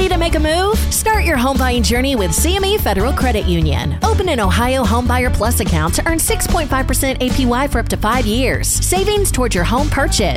Ready to make a move? Start your home buying journey with CME Federal Credit Union. Open an Ohio Homebuyer Plus account to earn 6.5% APY for up to 5 years. Savings towards your home purchase.